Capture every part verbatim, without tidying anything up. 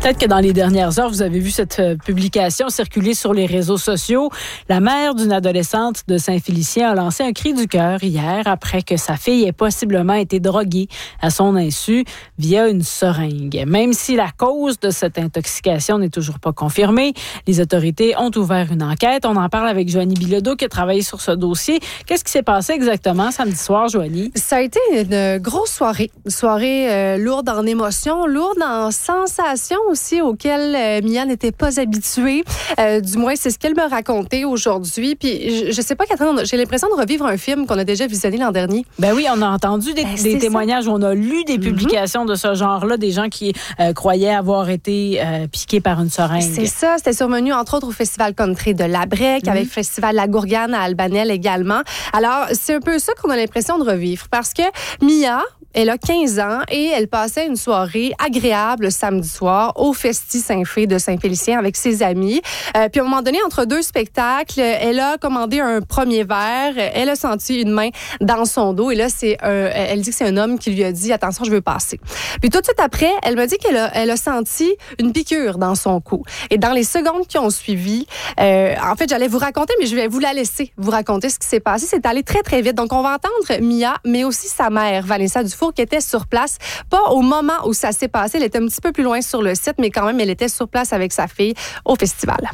Peut-être que dans les dernières heures, vous avez vu cette euh, publication circuler sur les réseaux sociaux. La mère d'une adolescente de Saint-Félicien a lancé un cri du cœur hier après que sa fille ait possiblement été droguée à son insu via une seringue. Même si la cause de cette intoxication n'est toujours pas confirmée, les autorités ont ouvert une enquête. On en parle avec Joanie Bilodeau qui a travaillé sur ce dossier. Qu'est-ce qui s'est passé exactement samedi soir, Joanie? Ça a été une grosse soirée. Une soirée euh, lourde en émotions, lourde en sensations aussi auxquelles euh, Mia n'était pas habituée. Euh, du moins, c'est ce qu'elle me racontait aujourd'hui. Puis, je, je sais pas, Catherine, j'ai l'impression de revivre un film qu'on a déjà visionné l'an dernier. Ben oui, on a entendu des, ben, des témoignages, ça. On a lu des publications mm-hmm. de ce genre-là, des gens qui euh, croyaient avoir été euh, piqués par une seringue. C'est ça, c'était survenu entre autres au Festival Country de Labrec, mm-hmm. avec le Festival La Gourgane à Albanel également. Alors, c'est un peu ça qu'on a l'impression de revivre parce que Mia, elle a quinze ans et elle passait une soirée agréable samedi soir au Festi Saint-Fé de Saint-Félicien avec ses amis. Euh, puis à un moment donné, entre deux spectacles, elle a commandé un premier verre. Elle a senti une main dans son dos et là, c'est un, elle dit que c'est un homme qui lui a dit « Attention, je veux passer ». Puis tout de suite après, elle m'a dit qu'elle a, elle a senti une piqûre dans son cou. Et dans les secondes qui ont suivi, euh, en fait, j'allais vous raconter, mais je vais vous la laisser vous raconter ce qui s'est passé. C'est allé très, très vite. Donc, on va entendre Mia, mais aussi sa mère, Vanessa Dufour, qui était sur place. Pas au moment où ça s'est passé. Elle était un petit peu plus loin sur le site, mais quand même, elle était sur place avec sa fille au festival.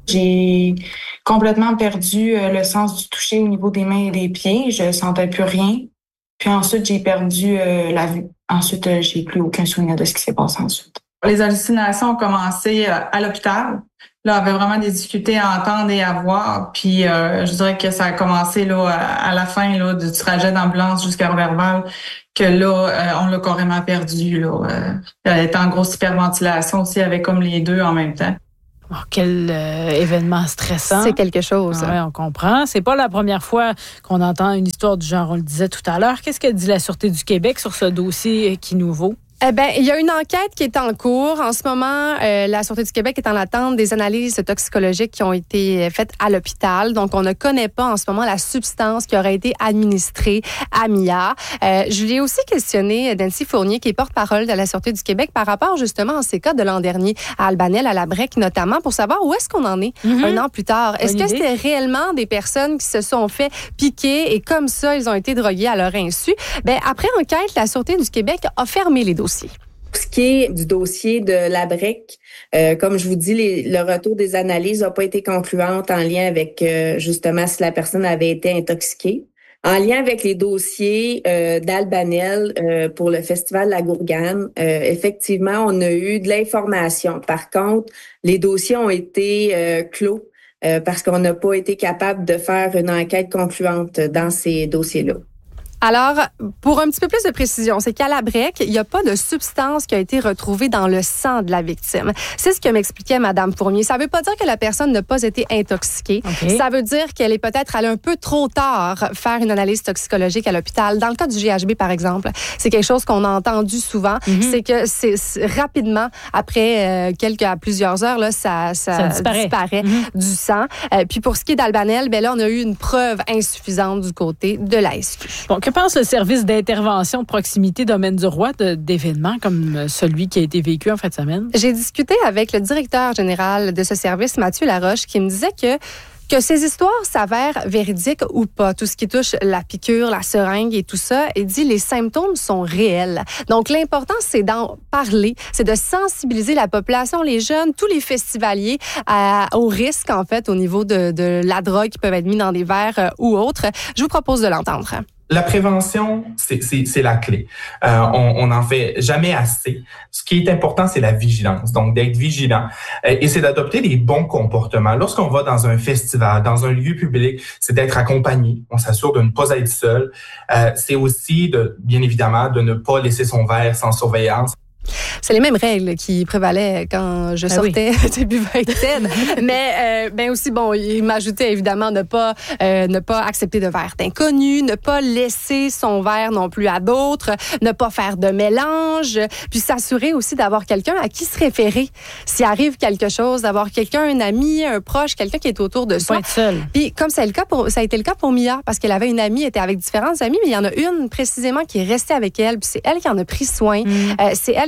J'ai complètement perdu le sens du toucher au niveau des mains et des pieds. Je sentais plus rien. Puis ensuite, j'ai perdu la vue. Ensuite, j'ai plus aucun souvenir de ce qui s'est passé ensuite. Les hallucinations ont commencé à l'hôpital. Là, on avait vraiment des difficultés à entendre et à voir. Puis, euh, je dirais que ça a commencé là à la fin là du trajet d'ambulance jusqu'à Roberval, que là, euh, on l'a carrément perdu. Là, euh, elle était en grosse hyperventilation aussi, avec comme les deux en même temps. Oh, quel euh, événement stressant. C'est quelque chose. Ah, oui, on comprend. C'est pas la première fois qu'on entend une histoire du genre, on le disait tout à l'heure. Qu'est-ce que dit la Sûreté du Québec sur ce dossier qui nous vaut? Eh bien, il y a une enquête qui est en cours. En ce moment, euh, la Sûreté du Québec est en attente des analyses toxicologiques qui ont été faites à l'hôpital. Donc, on ne connaît pas en ce moment la substance qui aurait été administrée à Mia. Euh, je l'ai aussi questionné, Nancy Fournier, qui est porte-parole de la Sûreté du Québec, par rapport justement à ces cas de l'an dernier, à Albanel, à Labrec notamment, pour savoir où est-ce qu'on en est mm-hmm. un an plus tard. Est-ce Bonne que idée. C'était réellement des personnes qui se sont fait piquer et comme ça, ils ont été drogués à leur insu? Bien, après enquête, la Sûreté du Québec a fermé les dossiers. Pour ce qui est du dossier de Labrec, euh, comme je vous dis, les, le retour des analyses n'a pas été concluante en lien avec euh, justement si la personne avait été intoxiquée. En lien avec les dossiers euh, d'Albanel euh, pour le Festival La Gourgane, euh, effectivement, on a eu de l'information. Par contre, les dossiers ont été euh, clos euh, parce qu'on n'a pas été capable de faire une enquête concluante dans ces dossiers-là. Alors, pour un petit peu plus de précision, c'est qu'à Labrec, il n'y a pas de substance qui a été retrouvée dans le sang de la victime. C'est ce que m'expliquait Mme Fournier. Ça ne veut pas dire que la personne n'a pas été intoxiquée. Okay. Ça veut dire qu'elle est peut-être allée un peu trop tard faire une analyse toxicologique à l'hôpital. Dans le cas du G H B, par exemple, c'est quelque chose qu'on a entendu souvent. Mm-hmm. C'est que c'est, c'est rapidement, après euh, quelques à plusieurs heures, là, ça, ça, ça disparaît, disparaît mm-hmm. du sang. Euh, puis pour ce qui est d'Albanel, ben là, on a eu une preuve insuffisante du côté de la S Q. Bon, que pense le service d'intervention de proximité Domaine du Roi de, d'événements comme celui qui a été vécu en fin de semaine? J'ai discuté avec le directeur général de ce service, Mathieu Laroche, qui me disait que que ces histoires s'avèrent véridiques ou pas, tout ce qui touche la piqûre, la seringue et tout ça, il dit les symptômes sont réels. Donc, l'important, c'est d'en parler, c'est de sensibiliser la population, les jeunes, tous les festivaliers à, au risque, en fait, au niveau de, de la drogue qui peuvent être mis dans des verres euh, ou autres. Je vous propose de l'entendre. La prévention, c'est, c'est, c'est la clé. Euh, on n'en fait jamais assez. Ce qui est important, c'est la vigilance. Donc, d'être vigilant. Et c'est d'adopter les bons comportements. Lorsqu'on va dans un festival, dans un lieu public, c'est d'être accompagné. On s'assure de ne pas être seul. Euh, c'est aussi, de, bien évidemment, de ne pas laisser son verre sans surveillance. C'est les mêmes règles qui prévalaient quand je sortais ah oui. début vingtaine. Mais euh, ben aussi, bon, il m'ajoutait évidemment ne pas, euh, ne pas accepter de verre d'inconnus, ne pas laisser son verre non plus à d'autres, ne pas faire de mélange, puis s'assurer aussi d'avoir quelqu'un à qui se référer. S'il arrive quelque chose, d'avoir quelqu'un, un ami, un proche, quelqu'un qui est autour de soi. Pas être seul. Puis comme c'est le cas pour, ça a été le cas pour Mia, parce qu'elle avait une amie, elle était avec différentes amies, mais il y en a une précisément qui est restée avec elle, puis c'est elle qui en a pris soin. Mm. Euh, c'est elle qui a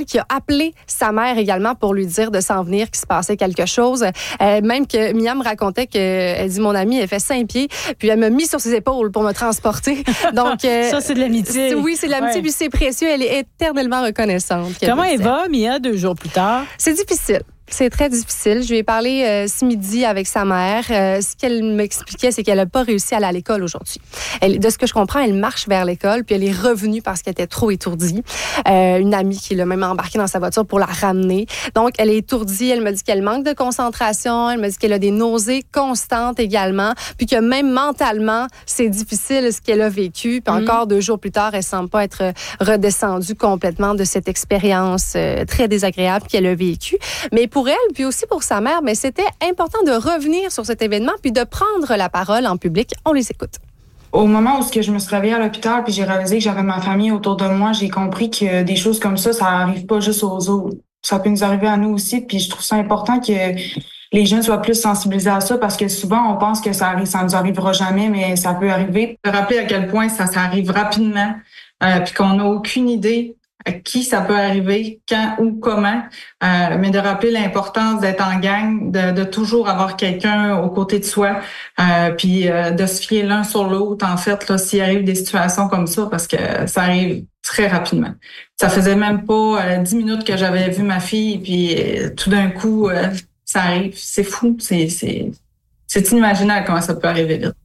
appelé sa mère également pour lui dire de s'en venir, qu'il se passait quelque chose. Euh, même que Mia me racontait qu'elle dit, mon amie, elle fait cinq pieds, puis elle m'a mis sur ses épaules pour me transporter. Donc, euh, ça, c'est de l'amitié. Oui, c'est de l'amitié, ouais. Puis c'est précieux. Elle est éternellement reconnaissante. Comment elle va, Mia, deux jours plus tard? C'est difficile. C'est très difficile. Je lui ai parlé euh, ce midi avec sa mère. Euh, ce qu'elle m'expliquait, c'est qu'elle n'a pas réussi à aller à l'école aujourd'hui. Elle, de ce que je comprends, elle marche vers l'école, puis elle est revenue parce qu'elle était trop étourdie. Euh, une amie qui l'a même embarquée dans sa voiture pour la ramener. Donc, elle est étourdie. Elle m'a dit qu'elle manque de concentration. Elle m'a dit qu'elle a des nausées constantes également, puis que même mentalement, c'est difficile ce qu'elle a vécu. Puis mmh. encore deux jours plus tard, elle semble pas être redescendue complètement de cette expérience euh, très désagréable qu'elle a vécue. Mais pour elle, puis aussi pour sa mère, mais c'était important de revenir sur cet événement puis de prendre la parole en public. On les écoute. Au moment où je me suis réveillée à l'hôpital puis j'ai réalisé que j'avais ma famille autour de moi, j'ai compris que des choses comme ça, ça arrive pas juste aux autres. Ça peut nous arriver à nous aussi, puis je trouve ça important que les jeunes soient plus sensibilisés à ça parce que souvent, on pense que ça arrive, ça nous arrivera jamais, mais ça peut arriver. De rappeler à quel point ça, ça arrive rapidement euh, puis qu'on n'a aucune idée à qui ça peut arriver, quand ou comment, euh, mais de rappeler l'importance d'être en gang, de, de toujours avoir quelqu'un aux côtés de soi, euh, puis euh, de se fier l'un sur l'autre, en fait, là, s'il arrive des situations comme ça, parce que ça arrive très rapidement. Ça faisait même pas euh, dix minutes que j'avais vu ma fille, puis euh, tout d'un coup, euh, ça arrive. C'est fou, c'est, c'est, c'est inimaginable comment ça peut arriver vite.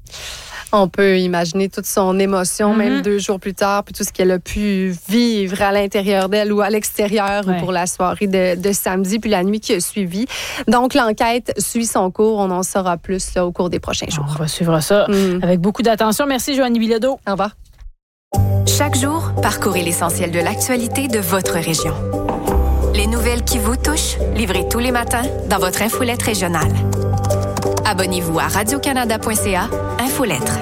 On peut imaginer toute son émotion, mm-hmm. même deux jours plus tard, puis tout ce qu'elle a pu vivre à l'intérieur d'elle ou à l'extérieur ouais. pour la soirée de, de samedi, puis la nuit qui a suivi. Donc, l'enquête suit son cours. On en saura plus là, au cours des prochains jours. On va suivre ça mm. avec beaucoup d'attention. Merci, Joanie Bilodeau. Au revoir. Chaque jour, parcourez l'essentiel de l'actualité de votre région. Les nouvelles qui vous touchent, livrées tous les matins dans votre infolette régionale. Abonnez-vous à radio-canada point c a, Infolettre.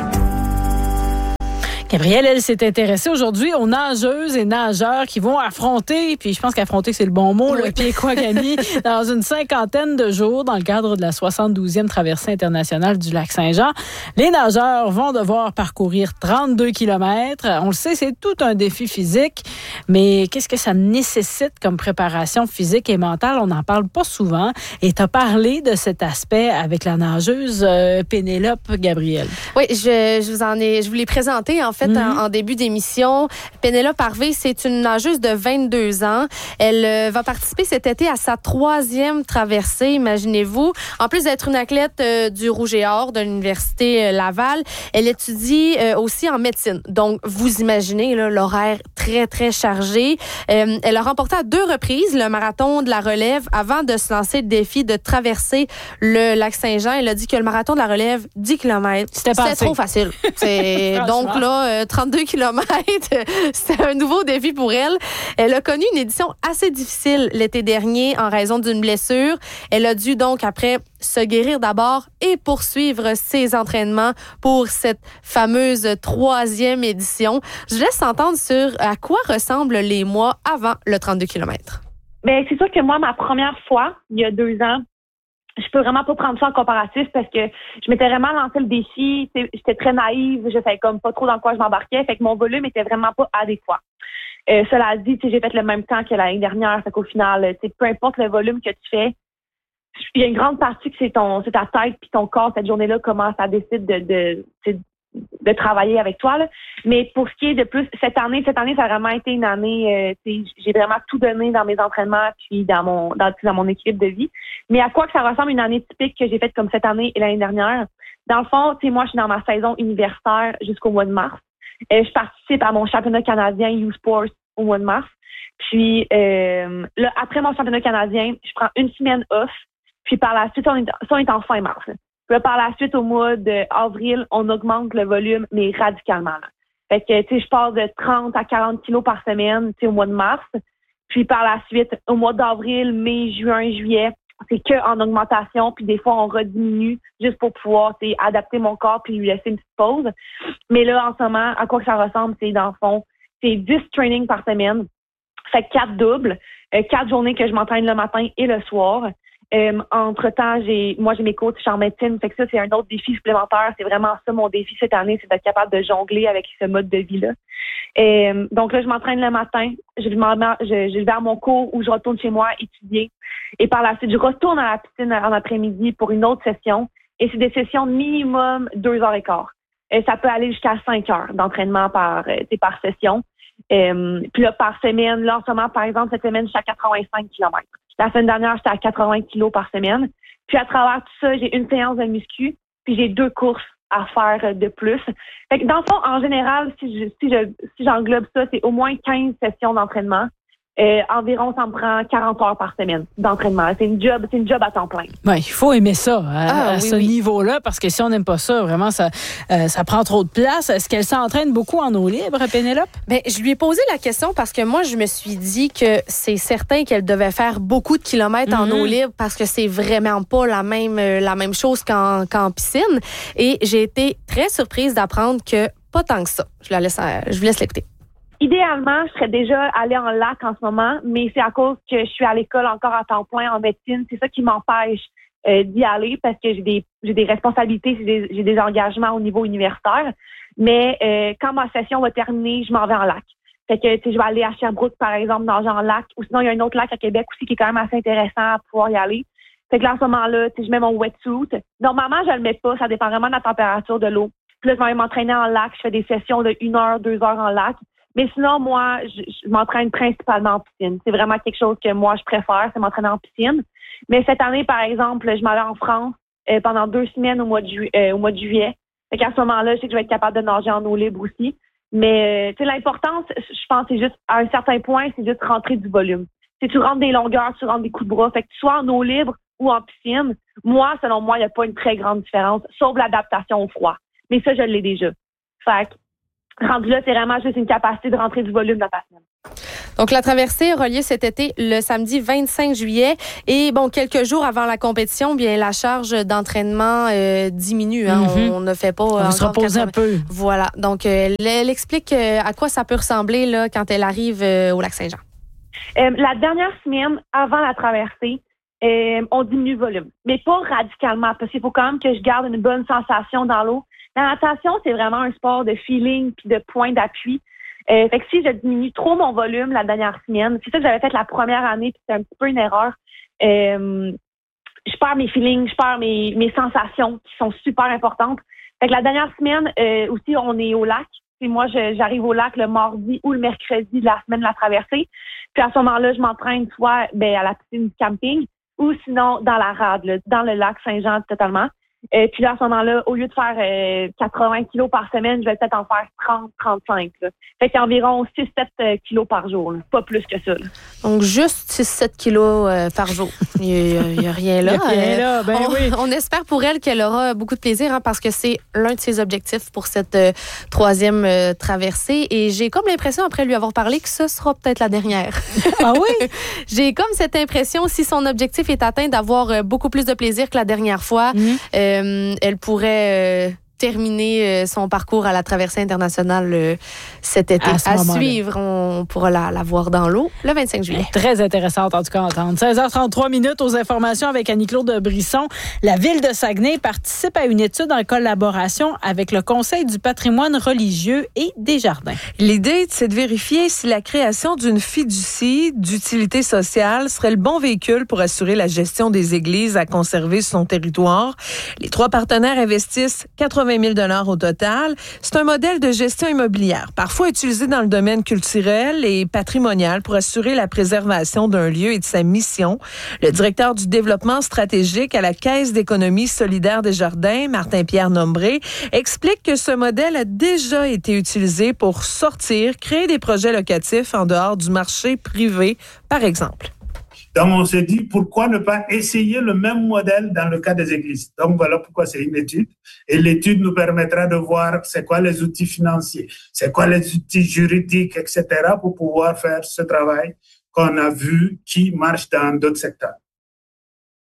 Gabrielle, elle s'est intéressée aujourd'hui aux nageuses et nageurs qui vont affronter, puis je pense qu'affronter, c'est le bon mot, oui. le Pied-Quagami, dans une cinquantaine de jours dans le cadre de la soixante-douzième traversée internationale du lac Saint-Jean. Les nageurs vont devoir parcourir trente-deux kilomètres. On le sait, c'est tout un défi physique, mais qu'est-ce que ça nécessite comme préparation physique et mentale? On n'en parle pas souvent. Et tu as parlé de cet aspect avec la nageuse euh, Pénélope Gabrielle. Oui, je, je vous en ai, je vous l'ai présenté en fait, mm-hmm. en, en début d'émission. Pénélope Harvey, c'est une nageuse de vingt-deux ans. Elle euh, va participer cet été à sa troisième traversée, imaginez-vous. En plus d'être une athlète euh, du Rouge et Or de l'Université euh, Laval, elle étudie euh, aussi en médecine. Donc, vous imaginez là, l'horaire très, très chargé. Euh, elle a remporté à deux reprises le marathon de la relève avant de se lancer le défi de traverser le lac Saint-Jean. Elle a dit que le marathon de la relève, dix kilomètres, c'était, c'était trop facile. C'est, donc là, euh, trente-deux kilomètres, c'était un nouveau défi pour elle. Elle a connu une édition assez difficile l'été dernier en raison d'une blessure. Elle a dû donc après se guérir d'abord et poursuivre ses entraînements pour cette fameuse troisième édition. Je laisse entendre sur à quoi ressemblent les mois avant le trente-deux kilomètres. Bien, c'est sûr que moi, ma première fois, il y a deux ans, je peux vraiment pas prendre ça en comparatif parce que je m'étais vraiment lancé le défi. J'étais très naïve, je savais comme pas trop dans quoi je m'embarquais, fait que mon volume était vraiment pas adéquat. Euh, cela dit, j'ai fait le même temps que l'année dernière, fait qu'au final, peu importe le volume que tu fais, il y a une grande partie que c'est ton, c'est ta tête puis ton corps cette journée-là comment ça décide de, de, de, de travailler avec toi. Là. Mais pour ce qui est de plus cette année, cette année ça a vraiment été une année. Euh, j'ai vraiment tout donné dans mes entraînements puis dans mon dans, dans mon équilibre de vie. Mais à quoi que ça ressemble une année typique que j'ai faite comme cette année et l'année dernière. Dans le fond, tu sais, moi je suis dans ma saison universitaire jusqu'au mois de mars. Euh, je participe à mon championnat canadien U Sports au mois de mars. Puis euh, là, après mon championnat canadien, je prends une semaine off. Puis par la suite, on est, ça, on est en fin mars. Là. Puis là, par la suite, au mois d'avril, on augmente le volume, mais radicalement. Là. Fait que, tu sais, je pars de trente à quarante kilos par semaine, tu sais, au mois de mars. Puis par la suite, au mois d'avril, mai, juin, juillet, c'est que en augmentation. Puis des fois, on rediminue juste pour pouvoir, tu sais, adapter mon corps puis lui laisser une petite pause. Mais là, en ce moment, à quoi que ça ressemble, c'est dans le fond, c'est dix trainings par semaine. Fait que quatre doubles, euh, quatre journées que je m'entraîne le matin et le soir. Euh, entre-temps, j'ai moi j'ai mes cours en médecine, fait que ça, c'est un autre défi supplémentaire. C'est vraiment ça, mon défi cette année, c'est d'être capable de jongler avec ce mode de vie-là. Euh, donc là, je m'entraîne le matin, je, m'en, je, je vais à mon cours ou je retourne chez moi étudier. Et par la suite, je retourne à la piscine en après-midi pour une autre session. Et c'est des sessions minimum deux heures et quart. Et ça peut aller jusqu'à cinq heures d'entraînement par, c'est par session. Euh, puis là, par semaine, là, en ce moment, par exemple, cette semaine, je suis à quatre-vingt-cinq kilomètres. La semaine dernière, j'étais à quatre-vingts kilos par semaine. Puis à travers tout ça, j'ai une séance de muscu, puis j'ai deux courses à faire de plus. Fait que dans le fond, en général, si je, si je, si j'englobe ça, c'est au moins quinze sessions d'entraînement. Euh, environ, ça me prend quarante heures par semaine d'entraînement. C'est une job, c'est une job à temps plein. Ouais, il faut aimer ça à, ah, à oui, ce oui. niveau-là, parce que si on n'aime pas ça, vraiment, ça, euh, ça prend trop de place. Est-ce qu'elle s'entraîne beaucoup en eau libre, Pénélope? Ben, je lui ai posé la question parce que moi, je me suis dit que c'est certain qu'elle devait faire beaucoup de kilomètres mm-hmm. en eau libre parce que c'est vraiment pas la même, la même chose qu'en, qu'en piscine. Et j'ai été très surprise d'apprendre que pas tant que ça. Je la laisse, je vous laisse l'écouter. Idéalement, je serais déjà allée en lac en ce moment, mais c'est à cause que je suis à l'école encore à temps plein en médecine. C'est ça qui m'empêche euh, d'y aller parce que j'ai des j'ai des responsabilités, j'ai des, j'ai des engagements au niveau universitaire. Mais euh, quand ma session va terminer, je m'en vais en lac. Fait que tu sais, je vais aller à Sherbrooke, par exemple, nager en lac. Ou sinon, il y a un autre lac à Québec aussi qui est quand même assez intéressant à pouvoir y aller. Fait que là, à ce moment-là, tu sais, je mets mon wetsuit. Normalement, je le mets pas. Ça dépend vraiment de la température de l'eau. Puis là, je vais m'entraîner en lac. Je fais des sessions de une heure, deux heures en lac. Mais sinon, moi, je, je m'entraîne principalement en piscine. C'est vraiment quelque chose que moi, je préfère, c'est m'entraîner en piscine. Mais cette année, par exemple, je m'en vais en France euh, pendant deux semaines au mois de, ju- euh, au mois de juillet. Fait qu'à ce moment-là, je sais que je vais être capable de nager en eau libre aussi. Mais, euh, tu sais, l'importance, je pense, c'est juste, à un certain point, c'est juste rentrer du volume. Si tu rentres des longueurs, tu rentres des coups de bras. Fait que tu sois en eau libre ou en piscine, moi, selon moi, il n'y a pas une très grande différence, sauf l'adaptation au froid. Mais ça, je l'ai déjà. Fait que, rendu là, c'est vraiment juste une capacité de rentrer du volume dans ta semaine. Donc, la traversée aura lieu cet été, le samedi vingt-cinq juillet. Et bon, quelques jours avant la compétition, bien la charge d'entraînement euh, diminue. Hein. Mm-hmm. On ne fait pas... On va se reposer un peu. Voilà. Donc, euh, elle, elle explique euh, à quoi ça peut ressembler là, quand elle arrive euh, au Lac-Saint-Jean. Euh, la dernière semaine, avant la traversée, euh, on diminue le volume. Mais pas radicalement, parce qu'il faut quand même que je garde une bonne sensation dans l'eau. La natation, c'est vraiment un sport de feeling puis de point d'appui. Euh, fait que si je diminue trop mon volume la dernière semaine, c'est ça que j'avais fait la première année, puis c'était un petit peu une erreur. Euh, je perds mes feelings, je perds mes, mes sensations qui sont super importantes. Fait que la dernière semaine, euh, aussi, on est au lac. Puis moi, je, j'arrive au lac le mardi ou le mercredi de la semaine de la traversée. Puis à ce moment-là, je m'entraîne soit ben, à la piscine du camping ou sinon dans la rade, là, dans le lac Saint-Jean totalement. Euh, puis là, à ce moment-là, au lieu de faire euh, quatre-vingts kilos par semaine, je vais peut-être en faire trente, trente-cinq. Là. Fait qu'il y a environ six sept euh, kilos par jour. Là. Pas plus que ça. Là. Donc, juste six sept kilos euh, par jour. Il n'y a, a rien là. Il y a rien là, ben on, oui. on espère pour elle qu'elle aura beaucoup de plaisir hein, parce que c'est l'un de ses objectifs pour cette euh, troisième euh, traversée. Et j'ai comme l'impression, après lui avoir parlé, que ce sera peut-être la dernière. Ah oui? J'ai comme cette impression, si son objectif est atteint, d'avoir euh, beaucoup plus de plaisir que la dernière fois. Mm-hmm. Euh, elle pourrait euh, terminer euh, son parcours à la traversée internationale euh, cet été. À, à suivre, on pourra la, la voir dans l'eau le vingt-cinq juillet. Très intéressante, en tout cas, à entendre. seize heures trente-trois minutes aux informations avec Annie-Claude Brisson. La ville de Saguenay participe à une étude en collaboration avec le Conseil du patrimoine religieux et des jardins. L'idée, c'est de vérifier si la création d'une fiducie d'utilité sociale serait le bon véhicule pour assurer la gestion des églises à conserver sur son territoire. Les trois partenaires investissent quatre-vingt mille dollars au total. C'est un modèle de gestion immobilière, parfois utilisé dans le domaine culturel et patrimonial pour assurer la préservation d'un lieu et de sa mission. Le directeur du développement stratégique à la Caisse d'économie solidaire des jardins, Martin-Pierre Nombré, explique que ce modèle a déjà été utilisé pour sortir, créer des projets locatifs en dehors du marché privé, par exemple. Donc, on s'est dit, pourquoi ne pas essayer le même modèle dans le cas des églises? Donc, voilà pourquoi c'est une étude. Et l'étude nous permettra de voir c'est quoi les outils financiers, c'est quoi les outils juridiques, et cetera pour pouvoir faire ce travail qu'on a vu qui marche dans d'autres secteurs.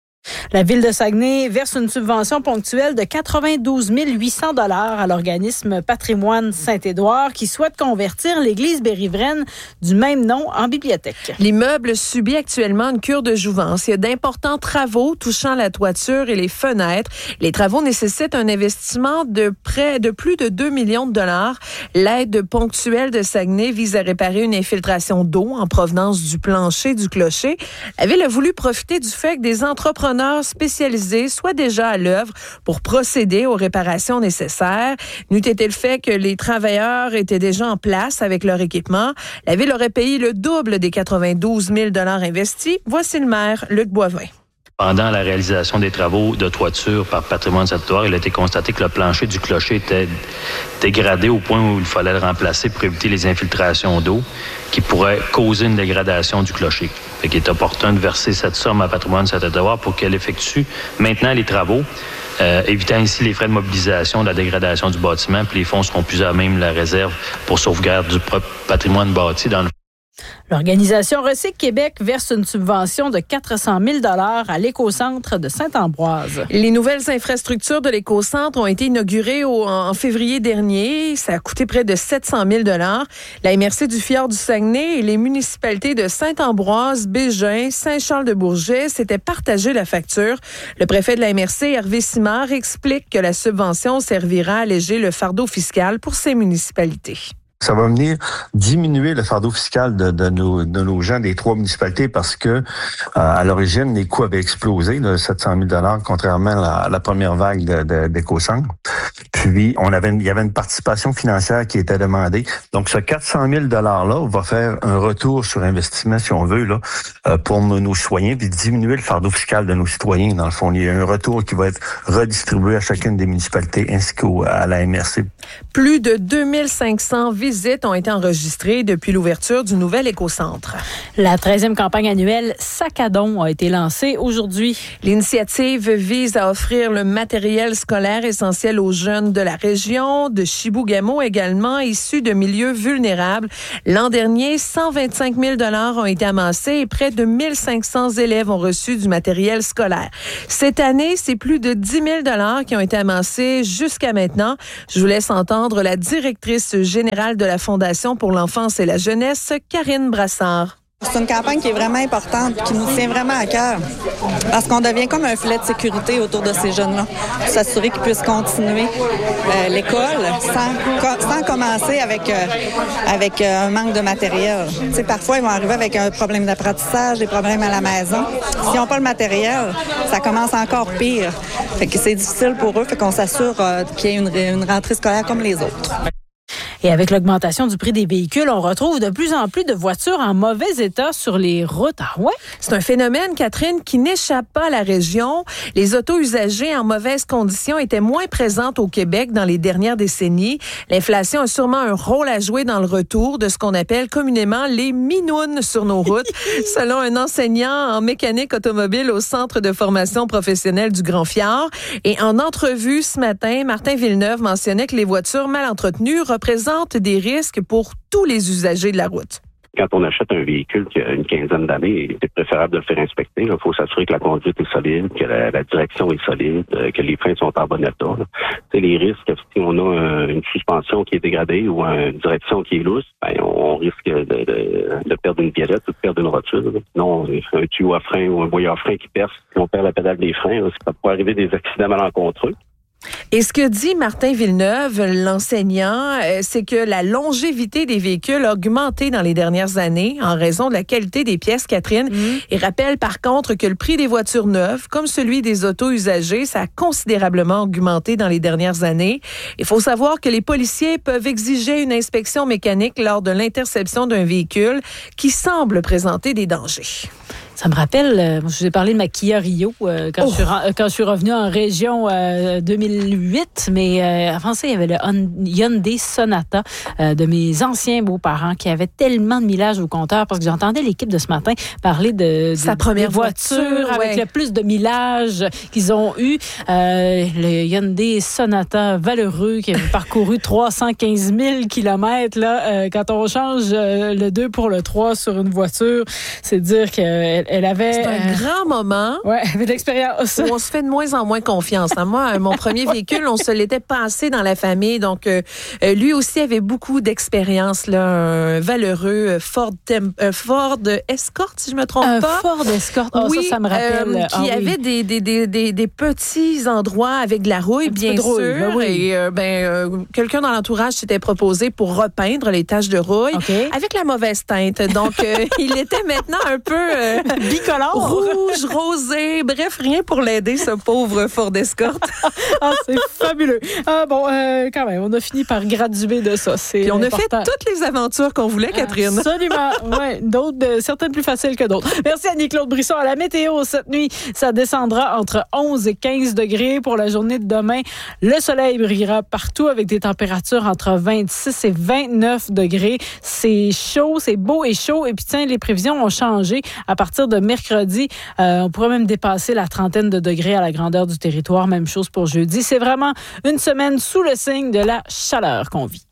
La Ville de Saguenay verse une subvention ponctuelle de quatre-vingt-douze mille huit cents dollars à l'organisme Patrimoine Saint-Édouard qui souhaite convertir l'église Bérivraine du même nom en bibliothèque. L'immeuble subit actuellement une cure de jouvence. Il y a d'importants travaux touchant la toiture et les fenêtres. Les travaux nécessitent un investissement de près de plus de deux millions de dollars. L'aide ponctuelle de Saguenay vise à réparer une infiltration d'eau en provenance du plancher du clocher. La Ville a voulu profiter du fait que des entrepreneurs spécialisés soient déjà à l'œuvre pour procéder aux réparations nécessaires. N'eût été le fait que les travailleurs étaient déjà en place avec leur équipement, la Ville aurait payé le double des quatre-vingt-douze mille dollars investis. Voici le maire, Luc Boivin. Pendant la réalisation des travaux de toiture par Patrimoine Saint-Édouard, il a été constaté que le plancher du clocher était dégradé au point où il fallait le remplacer pour éviter les infiltrations d'eau qui pourraient causer une dégradation du clocher. Fait qu'il est opportun de verser cette somme à Patrimoine Saint-Édouard pour qu'elle effectue maintenant les travaux, euh, évitant ainsi les frais de mobilisation de la dégradation du bâtiment, puis les fonds seront plus à même la réserve pour sauvegarde du patrimoine bâti dans le L'organisation Recycle Québec verse une subvention de quatre cent mille dollars à l'écocentre de Saint-Ambroise. Les nouvelles infrastructures de l'écocentre ont été inaugurées au, en février dernier. Ça a coûté près de sept cent mille dollars. La M R C du Fjord du Saguenay et les municipalités de Saint-Ambroise, Bégin, Saint-Charles-de-Bourget s'étaient partagé la facture. Le préfet de la M R C, Hervé Simard, explique que la subvention servira à alléger le fardeau fiscal pour ces municipalités. Ça va venir diminuer le fardeau fiscal de, de, nos, de nos gens des trois municipalités parce que euh, à l'origine, les coûts avaient explosé de sept cent mille dollars contrairement à la, à la première vague de, de, d'Écocentre. Puis, on avait, il y avait une participation financière qui était demandée. Donc, ce quatre cent mille dollars-là va faire un retour sur investissement, si on veut, là, euh, pour nos, nos citoyens, puis diminuer le fardeau fiscal de nos citoyens. Dans le fond, il y a un retour qui va être redistribué à chacune des municipalités ainsi qu'à la M R C. Plus de deux mille cinq cents visites ont été enregistrées depuis l'ouverture du nouvel écocentre. La treizième campagne annuelle Sac à don a été lancée aujourd'hui. L'initiative vise à offrir le matériel scolaire essentiel aux jeunes de la région, de Chibougamau également, issus de milieux vulnérables. L'an dernier, cent vingt-cinq mille dollars ont été amassés et près de mille cinq cents élèves ont reçu du matériel scolaire. Cette année, c'est plus de dix mille dollars qui ont été amassés jusqu'à maintenant. Je vous laisse entendre la directrice générale de la Fondation pour l'enfance et la jeunesse, Karine Brassard. C'est une campagne qui est vraiment importante, qui nous tient vraiment à cœur, parce qu'on devient comme un filet de sécurité autour de ces jeunes-là, pour s'assurer qu'ils puissent continuer euh, l'école sans, sans commencer avec, euh, avec euh, un manque de matériel. Tu sais, parfois, ils vont arriver avec un problème d'apprentissage, des problèmes à la maison. S'ils n'ont pas le matériel, ça commence encore pire. Fait que c'est difficile pour eux, fait qu'on s'assure euh, qu'il y ait une, une rentrée scolaire comme les autres. Et avec l'augmentation du prix des véhicules, on retrouve de plus en plus de voitures en mauvais état sur les routes. Ah ouais? C'est un phénomène, Catherine, qui n'échappe pas à la région. Les autos usagées en mauvaise condition étaient moins présentes au Québec dans les dernières décennies. L'inflation a sûrement un rôle à jouer dans le retour de ce qu'on appelle communément les minounes sur nos routes, selon un enseignant en mécanique automobile au Centre de formation professionnelle du Grand Fjord. Et en entrevue ce matin, Martin Villeneuve mentionnait que les voitures mal entretenues représentent des risques pour tous les usagers de la route. Quand on achète un véhicule qui a une quinzaine d'années, c'est préférable de le faire inspecter. Il faut s'assurer que la conduite est solide, que la, la direction est solide, que les freins sont en bon état. C'est les risques, si on a une suspension qui est dégradée ou une direction qui est lousse, ben, on risque de, de, de perdre une pièce ou de perdre une rotule. Sinon, un tuyau à frein ou un boyau à frein qui perce, si on perd la pédale des freins, ça peut arriver des accidents malencontreux. Et ce que dit Martin Villeneuve, l'enseignant, c'est que la longévité des véhicules a augmenté dans les dernières années en raison de la qualité des pièces, Catherine. Mmh. Il rappelle par contre que le prix des voitures neuves, comme celui des autos usagées, ça a considérablement augmenté dans les dernières années. Il faut savoir que les policiers peuvent exiger une inspection mécanique lors de l'interception d'un véhicule qui semble présenter des dangers. Ça me rappelle, euh, je vous ai parlé de ma Kia Rio euh, quand, oh. je suis, quand je suis revenue en région euh, deux mille huit, mais euh, avant ça, il y avait le Hyundai Sonata euh, de mes anciens beaux-parents qui avait tellement de millage au compteur parce que j'entendais l'équipe de ce matin parler de, de sa première voiture, voiture avec ouais. le plus de millage qu'ils ont eu. Euh, le Hyundai Sonata valeureux qui avait parcouru trois cent quinze mille kilomètres. Là, euh, quand on change euh, le deux pour le trois sur une voiture, c'est dire qu'elle elle avait... C'est un euh, grand moment. Ouais, elle avait de l'expérience. Où on se fait de moins en moins confiance. Hein, moi, mon premier véhicule, on se l'était passé dans la famille. Donc, euh, lui aussi avait beaucoup d'expérience, là, un valeureux Ford, Tem- euh, Ford Escort, si je me trompe un pas. Ford Escort, oh, oui, ça, ça me rappelle. Euh, qui ah, avait oui. des, des, des, des, des petits endroits avec de la rouille, bien sûr. Rouille, ben oui. Et euh, ben, euh, quelqu'un dans l'entourage s'était proposé pour repeindre les taches de rouille okay. avec la mauvaise teinte. Donc, euh, il était maintenant un peu euh, bicolore, rouge, rosé. Bref, rien pour l'aider, ce pauvre Ford Escort. Ah, c'est fabuleux. Ah, bon, euh, quand même, on a fini par graduer de ça. C'est Puis on important. a fait toutes les aventures qu'on voulait, Catherine. Absolument. Ouais, d'autres, euh, certaines plus faciles que d'autres. Merci Annie-Claude Brisson. À la météo, cette nuit, ça descendra entre onze et quinze degrés pour la journée de demain. Le soleil brillera partout avec des températures entre vingt-six et vingt-neuf degrés. C'est chaud, c'est beau et chaud. Et puis, tiens, les prévisions ont changé. À partir de mercredi, euh, on pourrait même dépasser la trentaine de degrés à la grandeur du territoire. Même chose pour jeudi. C'est vraiment une semaine sous le signe de la chaleur qu'on vit.